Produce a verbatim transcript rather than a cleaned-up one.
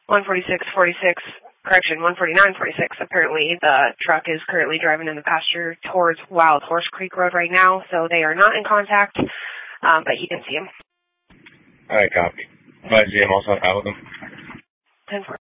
one forty-six forty-six, correction, one forty-nine forty-six. Apparently the truck is currently driving in the pasture towards Wild Horse Creek Road right now, so they are not in contact, um, but he didn't see him. All right, copy. Advise him also out with him. ten four.